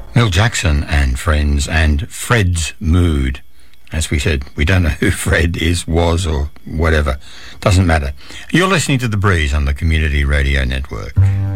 Mel Jackson and Friends, and Fred's Mood. As we said, we don't know who Fred is, was, or whatever. Doesn't matter. You're listening to The Breeze on the Community Radio Network.